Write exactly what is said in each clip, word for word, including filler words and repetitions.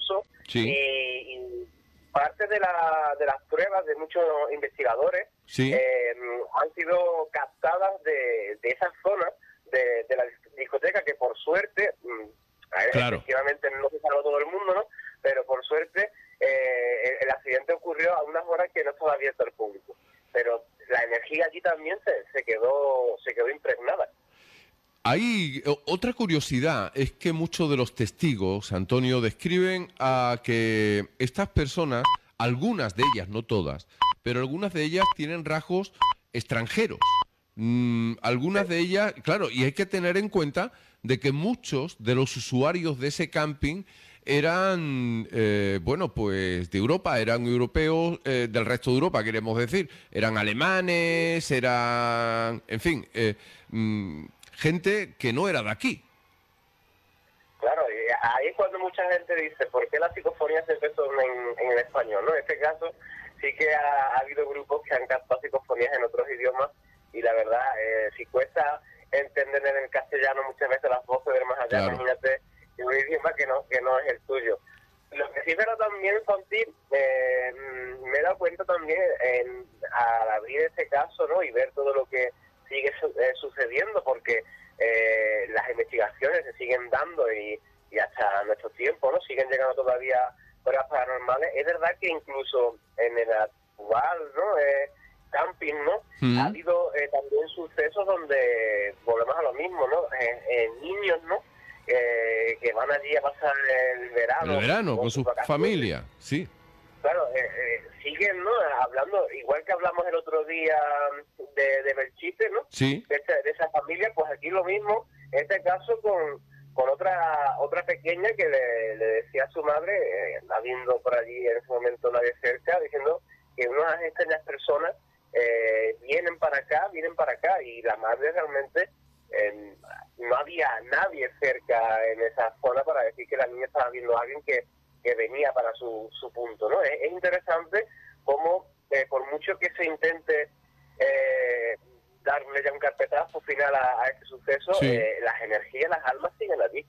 suceso. Sí. Y, y parte de, la, de las pruebas de muchos investigadores Sí. eh, han sido captadas de, de esas zonas de, de la discoteca, que por suerte, Claro. efectivamente no se salvó todo el mundo, ¿no? Pero por suerte eh, el, el accidente ocurrió a unas horas que no estaba abierto al público. Pero la energía allí también se, se quedó se quedó impregnada. Hay otra curiosidad, es que muchos de los testigos, Antonio, describen a que estas personas, algunas de ellas, no todas, pero algunas de ellas tienen rasgos extranjeros. Mm, algunas de ellas, claro, y hay que tener en cuenta de que muchos de los usuarios de ese camping eran, eh, bueno, pues de Europa, eran europeos, eh, del resto de Europa, queremos decir, eran alemanes, eran, en fin, eh, mm, gente que no era de aquí. Claro, y ahí es cuando mucha gente dice, ¿por qué las psicofonías siempre son en, en el español? ¿No? En este caso sí que ha, ha habido grupos que han captado psicofonías en otros idiomas, y la verdad, eh, si cuesta entender en el castellano muchas veces las voces del más allá, Claro. imagínate en un idioma que no, que no es el tuyo. Lo que sí, pero también, Santi, eh, me he dado cuenta también en, al abrir este caso, ¿no? Y ver todo lo que sigue su, eh, sucediendo, porque eh, las investigaciones se siguen dando y, y hasta nuestro tiempo, ¿no? Siguen llegando todavía pruebas paranormales. Es verdad que incluso en el actual, ¿no? Eh, camping, ¿no? Mm. Ha habido eh, también sucesos donde volvemos a lo mismo, ¿no? Eh, eh, niños, ¿no? Eh, que van allí a pasar el verano. El verano, con su vacaciones. familia, sí. Claro, eh, eh, siguen, ¿no? Hablando, igual que hablamos el otro día de, de Belchite, ¿no? Sí. De, esta- de esa familia, pues aquí lo mismo, en este caso con, con otra otra pequeña que le, le decía a su madre, eh, habiendo por allí en ese momento nadie cerca, diciendo que unas extrañas personas eh, vienen para acá, vienen para acá, y la madre realmente eh, no había nadie cerca en esa zona para decir que la niña estaba viendo a alguien que, que venía para su, su punto, ¿no? Es, es interesante cómo, eh, por mucho que se intente eh, darle ya un carpetazo final a, a este suceso, Sí. eh, las energías, las almas siguen allí.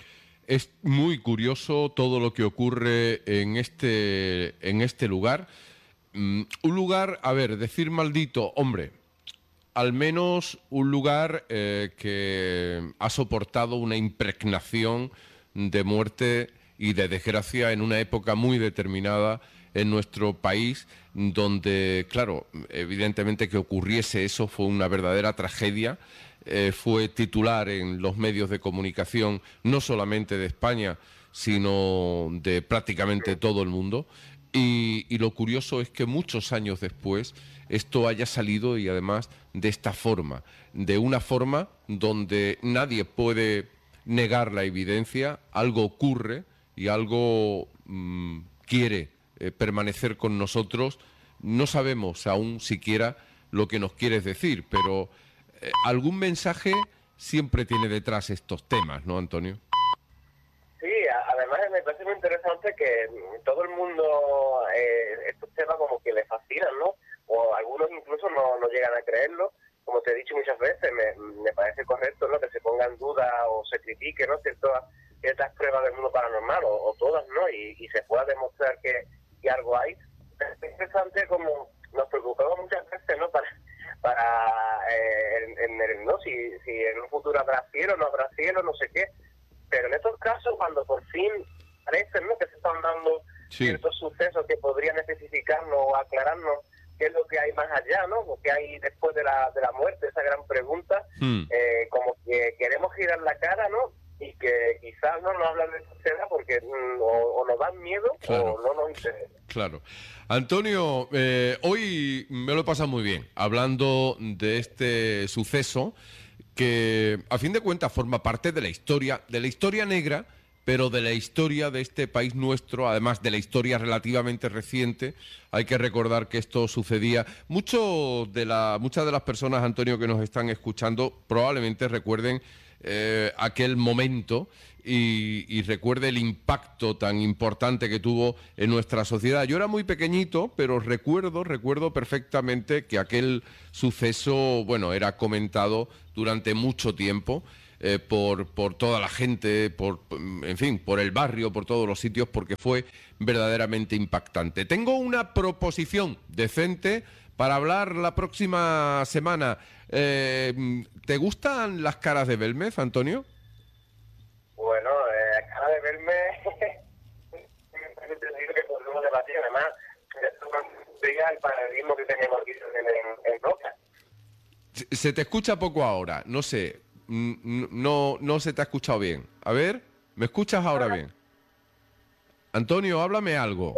Es muy curioso todo lo que ocurre en este, en este lugar. Mm, un lugar, a ver, decir maldito, hombre, al menos un lugar eh, que ha soportado una impregnación de muerte y de desgracia en una época muy determinada en nuestro país, donde, claro, evidentemente que ocurriese eso fue una verdadera tragedia. Eh, fue titular en los medios de comunicación, no solamente de España, sino de prácticamente todo el mundo. Y, y lo curioso es que muchos años después esto haya salido, y además de esta forma, de una forma donde nadie puede negar la evidencia, algo ocurre y algo mmm, quiere eh, permanecer con nosotros. No sabemos aún siquiera lo que nos quieres decir, pero eh, algún mensaje siempre tiene detrás estos temas, ¿no, Antonio? Sí, a- además me parece muy interesante que mm, todo el mundo eh, estos temas como que le fascinan, ¿no? O algunos incluso no, no llegan a creerlo. Como te he dicho muchas veces, me, me parece correcto, ¿no? Que se ponga en duda o se critique, ¿no? Ciertas, ciertas pruebas del mundo paranormal, o, o todas, ¿no? Y, y se pueda demostrar que, que algo hay. Es interesante como nos preocupamos muchas veces, ¿no? Para, para eh, en, en el, ¿no? Si, si en un futuro habrá cielo, no habrá cielo, no sé qué. Pero en estos casos, cuando por fin parece, ¿no? Que se están dando Sí. ciertos sucesos que podrían especificarnos o aclararnos qué es lo que hay más allá, ¿no? O qué hay después de la, de la muerte, esa gran pregunta, Hmm. eh, como que queremos girar la cara, ¿no? Y que quizás no nos hablan de esa escena porque mm, o, o nos dan miedo, Claro. o no nos interesa. Claro. Antonio, eh, hoy me lo he pasado muy bien hablando de este suceso que, a fin de cuentas, forma parte de la historia, de la historia negra, pero de la historia de este país nuestro, además de la historia relativamente reciente. Hay que recordar que esto sucedía. Mucho de la, muchas de las personas, Antonio, que nos están escuchando, probablemente recuerden eh, aquel momento y, y recuerde el impacto tan importante que tuvo en nuestra sociedad. Yo era muy pequeñito, pero recuerdo, recuerdo perfectamente que aquel suceso, bueno, era comentado durante mucho tiempo. eh, por, por toda la gente, por, en fin, por el barrio, por todos los sitios, porque fue verdaderamente impactante. Tengo una proposición decente para hablar la próxima semana. Eh, ¿Te gustan las caras de Belmez, Antonio? Bueno, eh, cara de Belmez, que podemos debatir, además, diga el paralelismo que tenemos aquí en, en Roca. Se te escucha poco ahora, no sé, no, no se te ha escuchado bien. A ver, ¿me escuchas ahora bien? Antonio, háblame algo.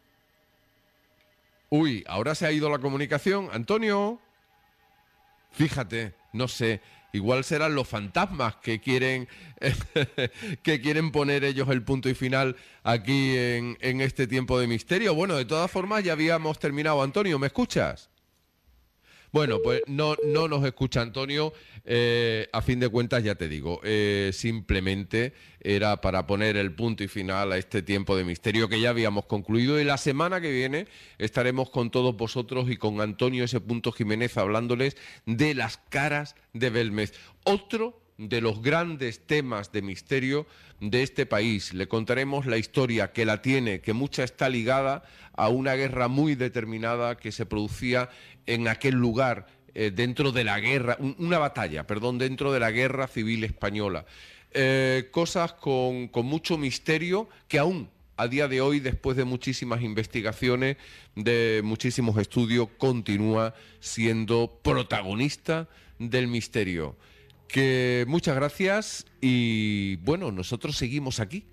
Uy, ahora se ha ido la comunicación. Antonio, fíjate, no sé, igual serán los fantasmas que quieren que quieren poner ellos el punto y final aquí en, en este tiempo de misterio. Bueno, de todas formas ya habíamos terminado. Antonio, ¿me escuchas? Bueno, pues no, no nos escucha Antonio, eh, a fin de cuentas ya te digo, eh, simplemente era para poner el punto y final a este tiempo de misterio que ya habíamos concluido, y la semana que viene estaremos con todos vosotros y con Antonio S. Jiménez hablándoles de las caras de Belmez, otro de los grandes temas de misterio de este país. Le contaremos la historia que la tiene, que mucha está ligada a una guerra muy determinada que se producía en aquel lugar, eh, dentro de la guerra, un, una batalla, perdón, dentro de la guerra civil española. Eh, cosas con, con mucho misterio que aún a día de hoy, después de muchísimas investigaciones, de muchísimos estudios, continúa siendo protagonista del misterio. Que muchas gracias y bueno, nosotros seguimos aquí.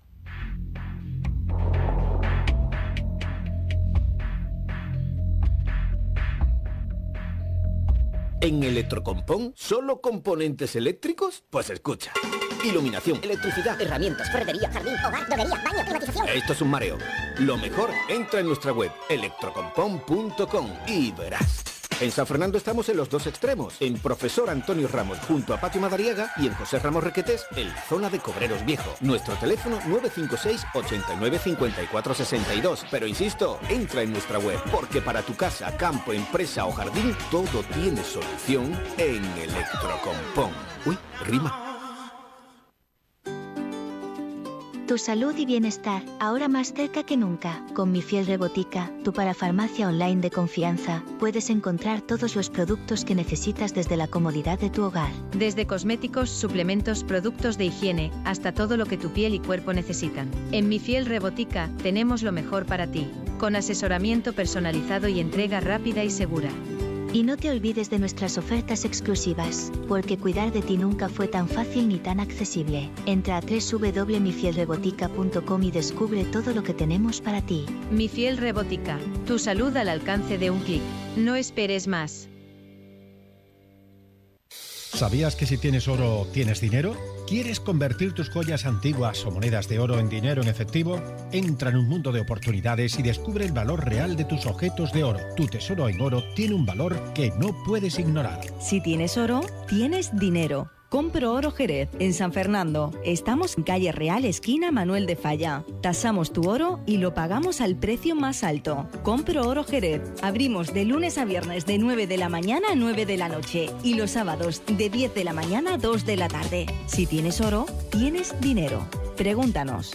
¿En Electrocompón solo componentes eléctricos? Pues escucha. Iluminación, electricidad, herramientas, ferretería, jardín, hogar, droguería, baño, climatización. Esto es un mareo. Lo mejor, entra en nuestra web electrocompón punto com y verás. En San Fernando estamos en los dos extremos, en Profesor Antonio Ramos junto a Patio Madariaga y en José Ramos Requetés en la zona de Cobreros Viejo. Nuestro teléfono nueve cinco seis, ocho nueve cinco cuatro seis dos. Pero insisto, entra en nuestra web, porque para tu casa, campo, empresa o jardín, todo tiene solución en Electrocompón. Uy, rima. Tu salud y bienestar, ahora más cerca que nunca. Con Mi Fiel Rebotica, tu parafarmacia online de confianza, puedes encontrar todos los productos que necesitas desde la comodidad de tu hogar. Desde cosméticos, suplementos, productos de higiene, hasta todo lo que tu piel y cuerpo necesitan. En Mi Fiel Rebotica, tenemos lo mejor para ti, con asesoramiento personalizado y entrega rápida y segura. Y no te olvides de nuestras ofertas exclusivas, porque cuidar de ti nunca fue tan fácil ni tan accesible. Entra a doble u doble u doble u punto mi fiel rebotica punto com y descubre todo lo que tenemos para ti. Mi Fiel Rebotica, tu salud al alcance de un clic. No esperes más. ¿Sabías que si tienes oro, tienes dinero? ¿Quieres convertir tus joyas antiguas o monedas de oro en dinero en efectivo? Entra en un mundo de oportunidades y descubre el valor real de tus objetos de oro. Tu tesoro en oro tiene un valor que no puedes ignorar. Si tienes oro, tienes dinero. Compro Oro Jerez, en San Fernando. Estamos en calle Real, esquina Manuel de Falla. Tasamos tu oro y lo pagamos al precio más alto. Compro Oro Jerez. Abrimos de lunes a viernes de nueve de la mañana a nueve de la noche y los sábados de diez de la mañana a dos de la tarde. Si tienes oro, tienes dinero. Pregúntanos.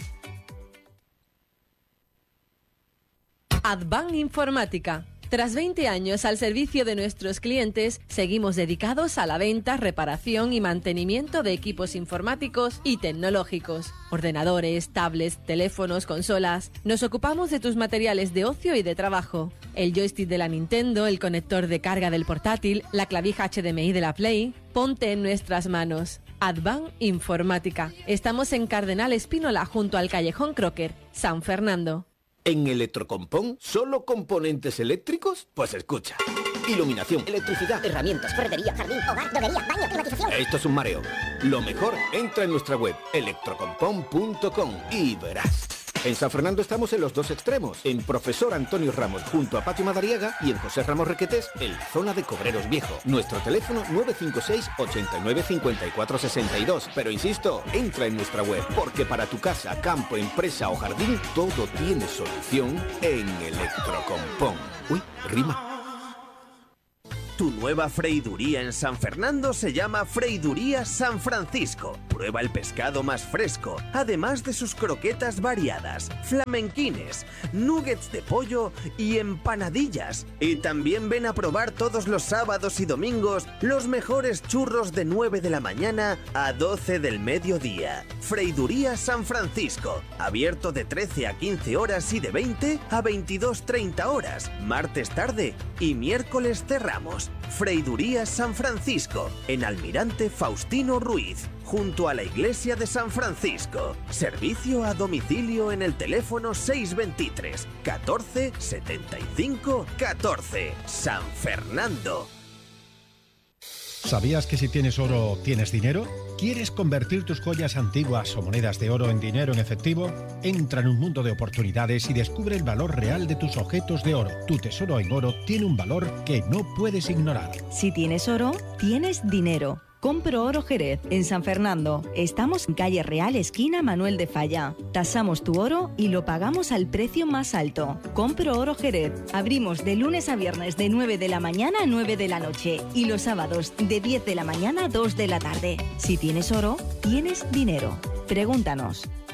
Advan Informática. Tras veinte años al servicio de nuestros clientes, seguimos dedicados a la venta, reparación y mantenimiento de equipos informáticos y tecnológicos. Ordenadores, tablets, teléfonos, consolas. Nos ocupamos de tus materiales de ocio y de trabajo. El joystick de la Nintendo, el conector de carga del portátil, la clavija H D M I de la Play. Ponte en nuestras manos. Advan Informática. Estamos en Cardenal Espínola junto al Callejón Crocker, San Fernando. ¿En Electrocompón solo componentes eléctricos? Pues escucha. Iluminación, electricidad, herramientas, ferretería, jardín, hogar, droguería, baño, climatización. Esto es un mareo. Lo mejor, entra en nuestra web electrocompón punto com y verás. En San Fernando estamos en los dos extremos, en Profesor Antonio Ramos junto a Patio Madariaga y en José Ramos Requetés en la zona de Cobreros Viejo. Nuestro teléfono nueve cinco seis, ocho nueve cinco cuatro seis dos. Pero insisto, entra en nuestra web, porque para tu casa, campo, empresa o jardín, todo tiene solución en Electrocompón. Uy, rima. Tu nueva freiduría en San Fernando se llama Freiduría San Francisco. Prueba el pescado más fresco, además de sus croquetas variadas, flamenquines, nuggets de pollo y empanadillas. Y también ven a probar todos los sábados y domingos los mejores churros de nueve de la mañana a doce del mediodía. Freiduría San Francisco, abierto de trece a quince horas y de veinte a veintidós treinta horas, martes tarde y miércoles cerramos. Freiduría San Francisco, en Almirante Faustino Ruiz, junto a la iglesia de San Francisco. Servicio a domicilio en el teléfono seis veintitrés, catorce, setenta y cinco, catorce. San Fernando. ¿Sabías que si tienes oro, tienes dinero? ¿Quieres convertir tus joyas antiguas o monedas de oro en dinero en efectivo? Entra en un mundo de oportunidades y descubre el valor real de tus objetos de oro. Tu tesoro en oro tiene un valor que no puedes ignorar. Si tienes oro, tienes dinero. Compro Oro Jerez, en San Fernando. Estamos en calle Real, esquina Manuel de Falla. Tasamos tu oro y lo pagamos al precio más alto. Compro Oro Jerez. Abrimos de lunes a viernes de nueve de la mañana a nueve de la noche y los sábados de diez de la mañana a dos de la tarde. Si tienes oro, tienes dinero. Pregúntanos.